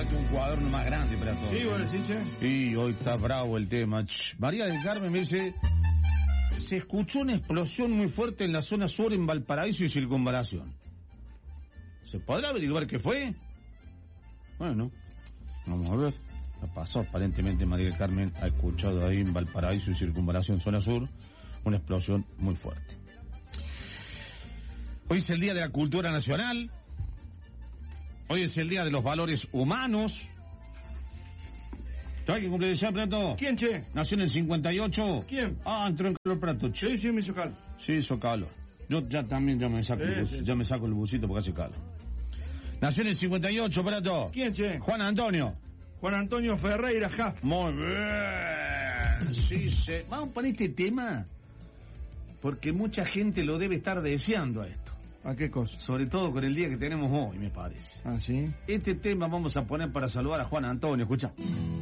aquí un cuaderno más grande para todos. Sí, bueno, sí, che. Y hoy está bravo el tema. María del Carmen me dice, se escuchó una explosión muy fuerte en la zona sur en Valparaíso y Circunvalación. ¿Se podrá averiguar qué fue? Bueno, vamos a ver. Ha pasado, aparentemente María del Carmen ha escuchado ahí en Valparaíso y Circunvalación, zona sur, una explosión muy fuerte. Hoy es el Día de la Cultura Nacional. Hoy es el Día de los Valores Humanos. ¿Sabes quién cumple de ya, Prato? ¿Quién, che? Nació en el 58. ¿Quién? Entró en calor, Prato. Che. Sí, me hizo calor. Sí, hizo calor. Yo ya también ya me saco el busito porque hace calor. Nació en el 58, Prato. ¿Quién, che? Juan Antonio. Juan Antonio Ferreira Jaff. Muy bien. Sí, vamos para este tema porque mucha gente lo debe estar deseando a esto. ¿A qué cosa? Sobre todo con el día que tenemos hoy, me parece. ¿Ah, sí? Este tema vamos a poner para saludar a Juan Antonio, escucha.